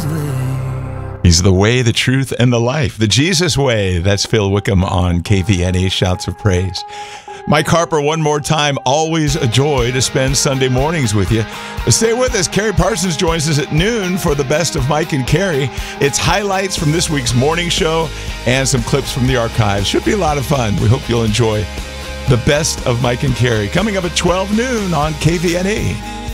way. He's the way, the truth, and the life. The Jesus way. That's Phil Wickham on KVNA Shouts of Praise. Mike Harper, one more time. Always a joy to spend Sunday mornings with you. Stay with us. Carrie Parsons joins us at noon for the best of Mike and Carrie. It's highlights from this week's morning show and some clips from the archives. Should be a lot of fun. We hope you'll enjoy the best of Mike and Carrie. Coming up at 12 noon on KVNA.